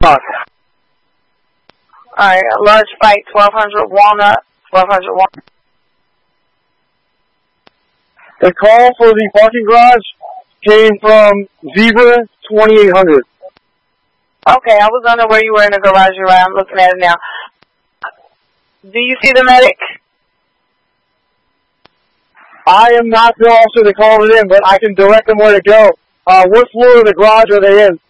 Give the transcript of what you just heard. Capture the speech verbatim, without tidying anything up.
Walnut. Alright, large spike, twelve hundred Walnut, twelve hundred Walnut. The call for the parking garage came from Zebra twenty-eight hundred. Okay, I was wondering where you were in the garage. You're right. I'm looking at it now. Do you see the medic? I am not the officer that called it in, but I can direct them where to go. Uh, what floor of the garage are they in?